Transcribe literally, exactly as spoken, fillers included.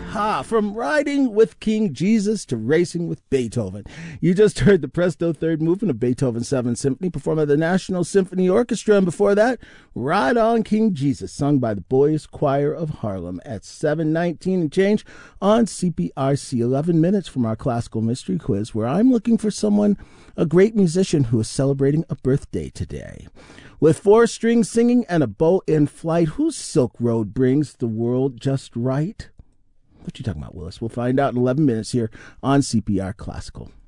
Ha! From riding with King Jesus to racing with Beethoven. You just heard the Presto Third Movement of Beethoven's Seventh Symphony performed by the National Symphony Orchestra, and before that, Ride On King Jesus, sung by the Boys Choir of Harlem at seven nineteen and change on C P R C. eleven minutes from our classical mystery quiz, where I'm looking for someone, a great musician who is celebrating a birthday today. With four strings singing and a bow in flight, whose Silk Road brings the world just right? What you talking about, Willis? We'll find out in eleven minutes here on C P R Classical.